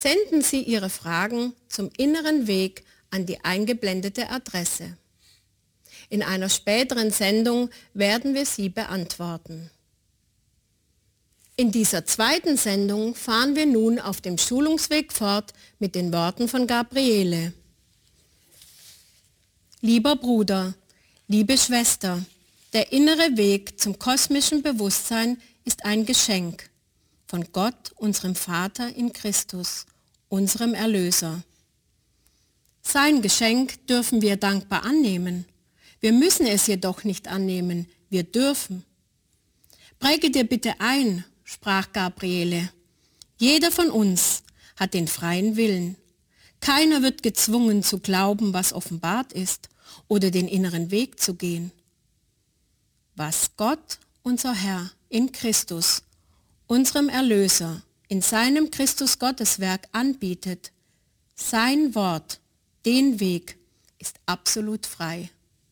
Senden Sie Ihre Fragen zum inneren Weg an die eingeblendete Adresse. In einer späteren Sendung werden wir sie beantworten. In dieser zweiten Sendung fahren wir nun auf dem Schulungsweg fort mit den Worten von Gabriele. Lieber Bruder, liebe Schwester, der innere Weg zum kosmischen Bewusstsein ist ein Geschenk von Gott, unserem Vater in Christus, unserem Erlöser. Sein Geschenk dürfen wir dankbar annehmen. Wir müssen es jedoch nicht annehmen, wir dürfen. Präge dir bitte ein, sprach Gabriele. Jeder von uns hat den freien Willen. Keiner wird gezwungen zu glauben, was offenbart ist, oder den inneren Weg zu gehen. Was Gott, unser Herr, in Christus, unserem Erlöser, in seinem Christus-Gotteswerk anbietet, sein Wort, den Weg, ist absolut frei.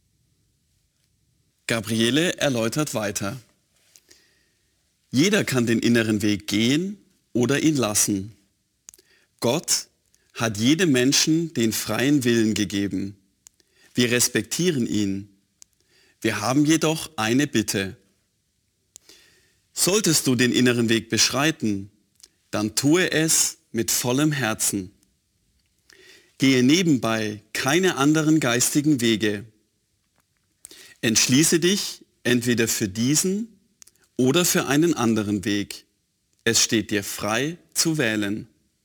Gabriele erläutert weiter. Jeder kann den inneren Weg gehen oder ihn lassen. Gott hat jedem Menschen den freien Willen gegeben. Wir respektieren ihn. Wir haben jedoch eine Bitte. Solltest du den inneren Weg beschreiten, dann tue es mit vollem Herzen. Gehe nebenbei keine anderen geistigen Wege. Entschließe dich entweder für diesen oder für einen anderen Weg. Es steht dir frei zu wählen.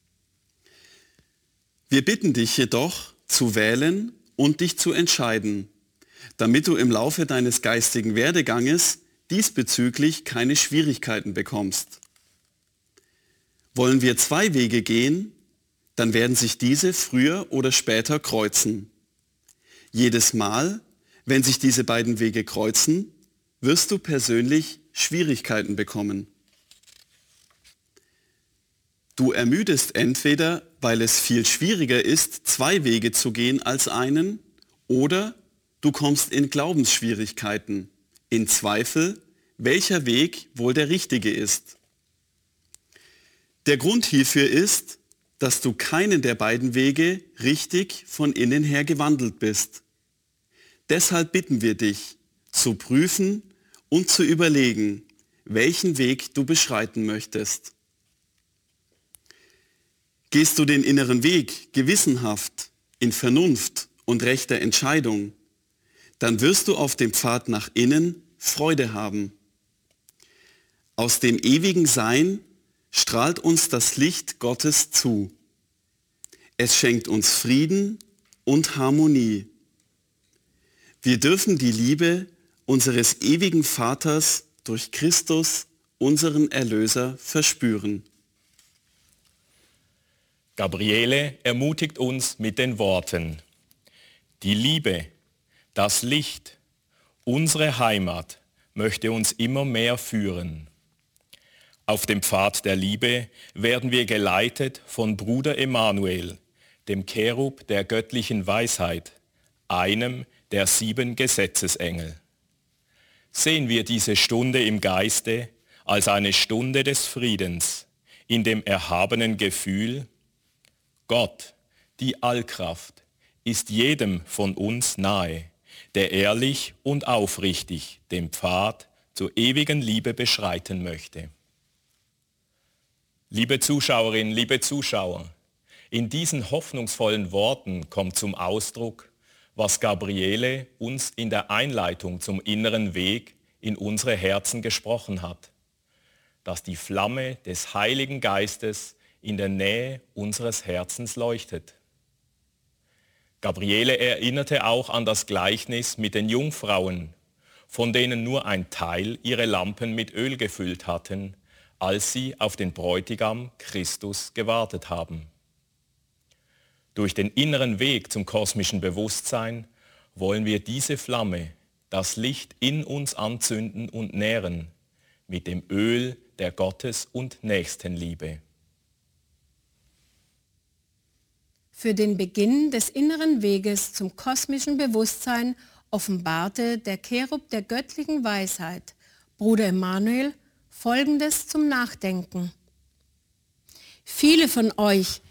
Wir bitten dich jedoch zu wählen und dich zu entscheiden, damit du im Laufe deines geistigen Werdeganges diesbezüglich keine Schwierigkeiten bekommst. Wollen wir zwei Wege gehen, dann werden sich diese früher oder später kreuzen. Jedes Mal, wenn sich diese beiden Wege kreuzen, wirst du persönlich Schwierigkeiten bekommen. Du ermüdest entweder, weil es viel schwieriger ist, zwei Wege zu gehen als einen, oder du kommst in Glaubensschwierigkeiten, in Zweifel, welcher Weg wohl der richtige ist. Der Grund hierfür ist, dass du keinen der beiden Wege richtig von innen her gewandelt bist. Deshalb bitten wir dich, zu prüfen und zu überlegen, welchen Weg du beschreiten möchtest. Gehst du den inneren Weg gewissenhaft, in Vernunft und rechter Entscheidung, dann wirst du auf dem Pfad nach innen Freude haben. Aus dem ewigen Sein strahlt uns das Licht Gottes zu. Es schenkt uns Frieden und Harmonie. Wir dürfen die Liebe unseres ewigen Vaters durch Christus, unseren Erlöser, verspüren. Gabriele ermutigt uns mit den Worten: Die Liebe, das Licht, unsere Heimat möchte uns immer mehr führen. Auf dem Pfad der Liebe werden wir geleitet von Bruder Emanuel, dem Cherub der göttlichen Weisheit, einem der 7 Gesetzesengel. Sehen wir diese Stunde im Geiste als eine Stunde des Friedens, in dem erhabenen Gefühl: Gott, die Allkraft, ist jedem von uns nahe, der ehrlich und aufrichtig den Pfad zur ewigen Liebe beschreiten möchte. Liebe Zuschauerinnen, liebe Zuschauer, in diesen hoffnungsvollen Worten kommt zum Ausdruck, was Gabriele uns in der Einleitung zum inneren Weg in unsere Herzen gesprochen hat, dass die Flamme des Heiligen Geistes in der Nähe unseres Herzens leuchtet. Gabriele erinnerte auch an das Gleichnis mit den Jungfrauen, von denen nur ein Teil ihre Lampen mit Öl gefüllt hatten, als sie auf den Bräutigam Christus gewartet haben. Durch den inneren Weg zum kosmischen Bewusstsein wollen wir diese Flamme, das Licht in uns anzünden und nähren, mit dem Öl der Gottes- und Nächstenliebe. Für den Beginn des inneren Weges zum kosmischen Bewusstsein offenbarte der Cherub der göttlichen Weisheit, Bruder Emanuel, Folgendes zum Nachdenken. Viele von euch